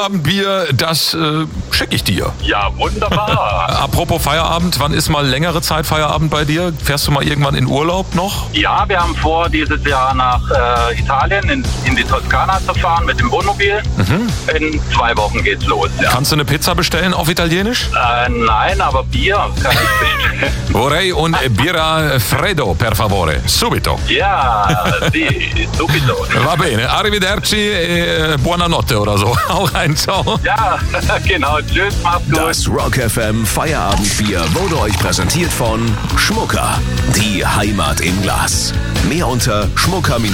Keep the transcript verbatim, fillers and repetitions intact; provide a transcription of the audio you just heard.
Feierabendbier, das äh, schicke ich dir. Ja, wunderbar. Apropos Feierabend, wann ist mal längere Zeit Feierabend bei dir? Fährst du mal irgendwann in Urlaub noch? Ja, wir haben vor, dieses Jahr nach äh, Italien, in, in die Toskana zu fahren mit dem Wohnmobil. Mhm. In zwei Wochen geht's los, ja. Kannst du eine Pizza bestellen auf Italienisch? Äh, nein, aber Bier kann ich bestellen. Vorrei un birra freddo, per favore. Subito. Ja, sì, subito. Va bene, arrivederci e buonanotte oder so. Auch rein, ciao. Ja, genau. Tschüss, macht's gut. Das Rock F M Feierabendbier wurde euch präsentiert von Schmucker. Die Heimat im Glas. Mehr unter schmucker